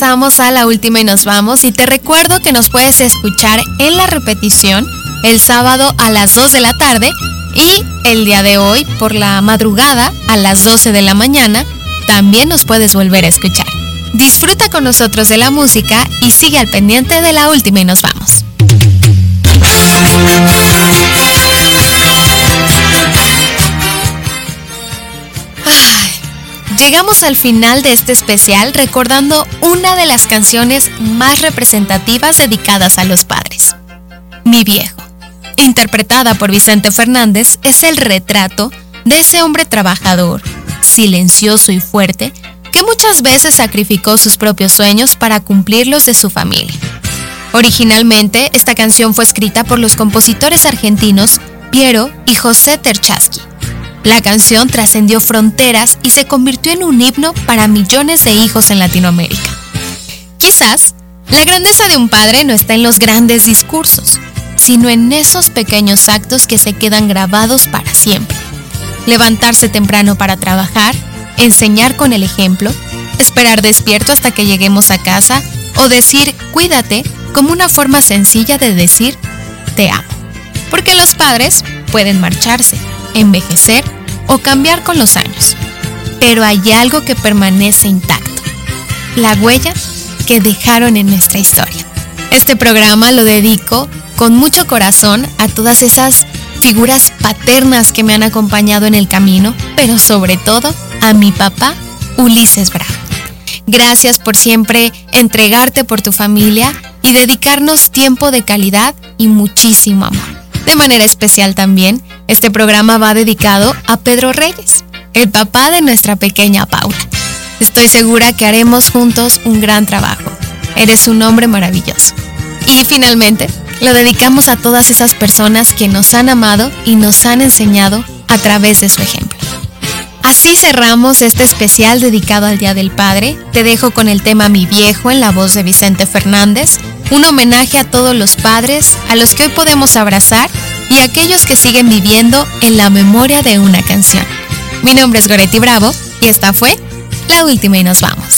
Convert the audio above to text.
regresamos a La Última y nos vamos, y te recuerdo que nos puedes escuchar en la repetición el sábado a las 2 de la tarde y el día de hoy por la madrugada a las 12 de la mañana también nos puedes volver a escuchar. Disfruta con nosotros de la música y sigue al pendiente de La Última y nos vamos. Llegamos al final de este especial recordando una de las canciones más representativas dedicadas a los padres. Mi viejo, interpretada por Vicente Fernández, es el retrato de ese hombre trabajador, silencioso y fuerte, que muchas veces sacrificó sus propios sueños para cumplir los de su familia. Originalmente, esta canción fue escrita por los compositores argentinos Piero y José Terchasky. La canción trascendió fronteras y se convirtió en un himno para millones de hijos en Latinoamérica. Quizás, la grandeza de un padre no está en los grandes discursos, sino en esos pequeños actos que se quedan grabados para siempre. Levantarse temprano para trabajar, enseñar con el ejemplo, esperar despierto hasta que lleguemos a casa o decir cuídate como una forma sencilla de decir te amo. Porque los padres pueden marcharse, envejecer o cambiar con los años, pero hay algo que permanece intacto: la huella que dejaron en nuestra historia. Este programa lo dedico con mucho corazón a todas esas figuras paternas que me han acompañado en el camino, pero sobre todo a mi papá, Ulises Bravo. Gracias por siempre entregarte por tu familia y dedicarnos tiempo de calidad y muchísimo amor. De manera especial también, este programa va dedicado a Pedro Reyes, el papá de nuestra pequeña Paula. Estoy segura que haremos juntos un gran trabajo. Eres un hombre maravilloso. Y finalmente, lo dedicamos a todas esas personas que nos han amado y nos han enseñado a través de su ejemplo. Así cerramos este especial dedicado al Día del Padre. Te dejo con el tema Mi Viejo en la voz de Vicente Fernández, un homenaje a todos los padres, a los que hoy podemos abrazar y a aquellos que siguen viviendo en la memoria de una canción. Mi nombre es Goretti Bravo y esta fue La Última y nos vamos.